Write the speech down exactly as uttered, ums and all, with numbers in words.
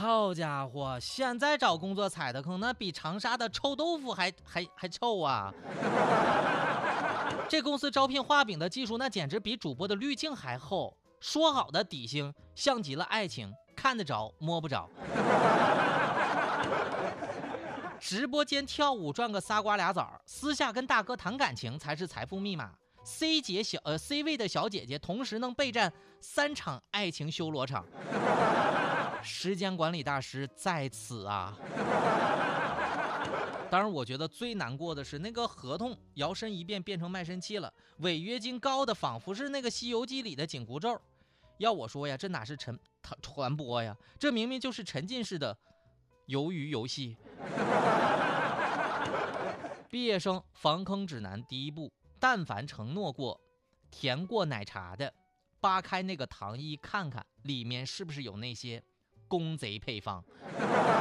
好家伙，现在找工作踩的坑，那比长沙的臭豆腐还还还臭啊！这公司招聘画饼的技术，那简直比主播的滤镜还厚。说好的底薪，像极了爱情，看得着摸不着。直播间跳舞赚个仨瓜俩枣，私下跟大哥谈感情才是财富密码。C 姐小呃 C 位的小姐姐，同时能备战三场爱情修罗场。时间管理大师在此啊！当然，我觉得最难过的是那个合同摇身一变变成卖身契了，违约金高的仿佛是那个《西游记》里的紧箍咒。要我说呀，这哪是传传播呀？这明明就是沉浸式的鱿鱼游戏。毕业生防坑指南第一步：但凡承诺过甜过奶茶的，扒开那个糖衣看看，里面是不是有那些公贼配方。